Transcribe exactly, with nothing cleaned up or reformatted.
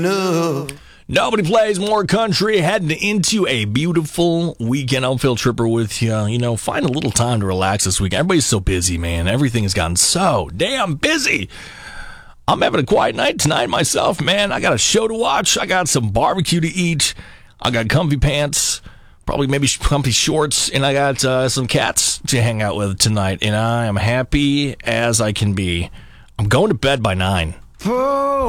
No. Nobody plays more country, heading into a beautiful weekend. I'm Phil Tripper with you. You know, find a little time to relax this weekend. Everybody's so busy, man. Everything has gotten so damn busy. I'm having a quiet night tonight myself, man. I got a show to watch. I got some barbecue to eat. I got comfy pants, probably maybe comfy shorts, and I got uh, some cats to hang out with tonight, and I am happy as I can be. I'm going to bed by nine. Oh.